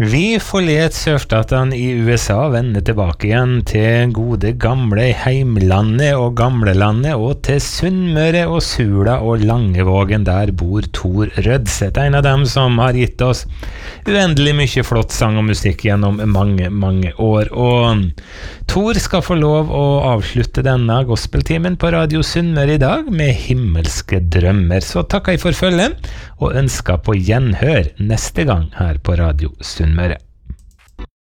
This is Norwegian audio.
Vi forlet sørstatene i USA og vender tilbake igjen til gode gamle heimlandet og gamlelandet og til Sunnmøre og Sula og Langevågen. Der bor Tor Rødseth, en av dem som har gitt oss uendelig mye flott sang og musikk gjennom mange år. Og Tor skal få lov å avslutte denne gospeltimen på Radio Sunnmøre i dag med himmelske drømmer. Så takker jeg for følget og ønsker på gjenhør neste gang her på Radio Sunnmøre.